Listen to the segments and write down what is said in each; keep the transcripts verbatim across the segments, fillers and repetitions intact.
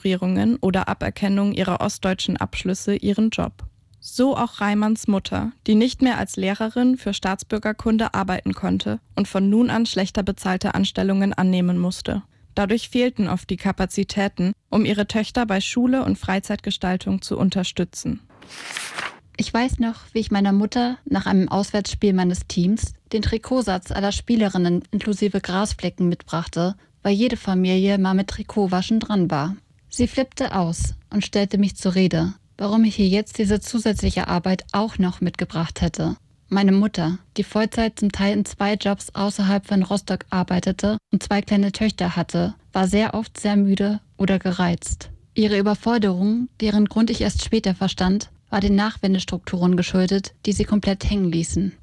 oder Aberkennung ihrer ostdeutschen Abschlüsse ihren Job. So auch Reimanns Mutter, die nicht mehr als Lehrerin für Staatsbürgerkunde arbeiten konnte und von nun an schlechter bezahlte Anstellungen annehmen musste. Dadurch fehlten oft die Kapazitäten, um ihre Töchter bei Schule und Freizeitgestaltung zu unterstützen. Ich weiß noch, wie ich meiner Mutter nach einem Auswärtsspiel meines Teams den Trikotsatz aller Spielerinnen inklusive Grasflecken mitbrachte, weil jede Familie mal mit Trikotwaschen dran war. Sie flippte aus und stellte mich zur Rede, warum ich hier jetzt diese zusätzliche Arbeit auch noch mitgebracht hätte. Meine Mutter, die Vollzeit zum Teil in zwei Jobs außerhalb von Rostock arbeitete und zwei kleine Töchter hatte, war sehr oft sehr müde oder gereizt. Ihre Überforderung, deren Grund ich erst später verstand, war den Nachwendestrukturen geschuldet, die sie komplett hängen ließen.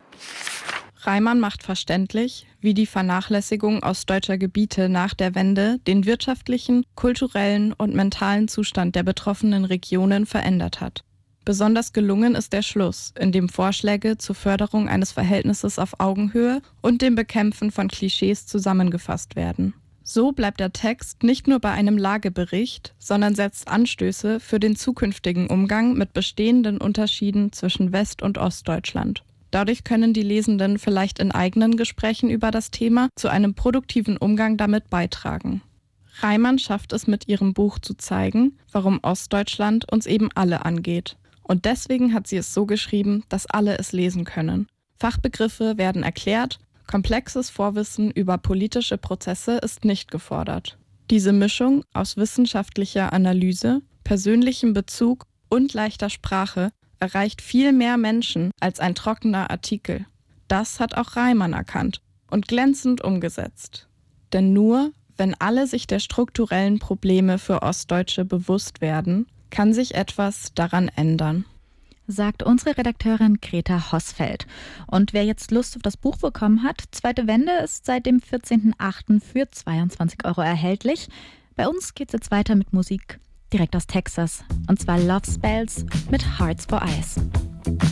Reimann macht verständlich, wie die Vernachlässigung ostdeutscher Gebiete nach der Wende den wirtschaftlichen, kulturellen und mentalen Zustand der betroffenen Regionen verändert hat. Besonders gelungen ist der Schluss, in dem Vorschläge zur Förderung eines Verhältnisses auf Augenhöhe und dem Bekämpfen von Klischees zusammengefasst werden. So bleibt der Text nicht nur bei einem Lagebericht, sondern setzt Anstöße für den zukünftigen Umgang mit bestehenden Unterschieden zwischen West- und Ostdeutschland. Dadurch können die Lesenden vielleicht in eigenen Gesprächen über das Thema zu einem produktiven Umgang damit beitragen. Reimann schafft es mit ihrem Buch zu zeigen, warum Ostdeutschland uns eben alle angeht. Und deswegen hat sie es so geschrieben, dass alle es lesen können. Fachbegriffe werden erklärt, komplexes Vorwissen über politische Prozesse ist nicht gefordert. Diese Mischung aus wissenschaftlicher Analyse, persönlichem Bezug und leichter Sprache erreicht viel mehr Menschen als ein trockener Artikel. Das hat auch Reimann erkannt und glänzend umgesetzt. Denn nur, wenn alle sich der strukturellen Probleme für Ostdeutsche bewusst werden, kann sich etwas daran ändern. Sagt unsere Redakteurin Greta Hosfeld. Und wer jetzt Lust auf das Buch bekommen hat, Zweite Wende ist seit dem vierzehnten achten für zweiundzwanzig Euro erhältlich. Bei uns geht's jetzt weiter mit Musik direkt aus Texas. Und zwar Love Spells mit Hearts for Eyes.